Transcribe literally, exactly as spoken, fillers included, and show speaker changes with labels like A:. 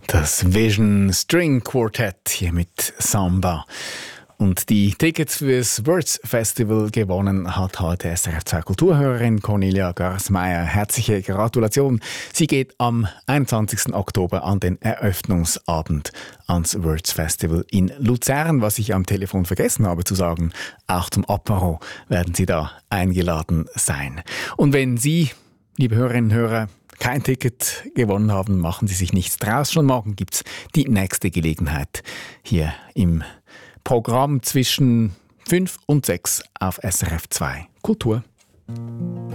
A: Das Vision String Quartet hier mit Samba. Und die Tickets fürs Words Festival gewonnen hat heute S R F zwei Kulturhörerin Cornelia Garsmeier. Herzliche Gratulation. Sie geht am einundzwanzigsten Oktober an den Eröffnungsabend ans Words Festival in Luzern. Was ich am Telefon vergessen habe zu sagen, auch zum Apéro werden Sie da eingeladen sein. Und wenn Sie, liebe Hörerinnen und Hörer, kein Ticket gewonnen haben, machen Sie sich nichts draus. Schon morgen gibt es die nächste Gelegenheit hier im Programm zwischen fünf und sechs auf S R F zwei Kultur.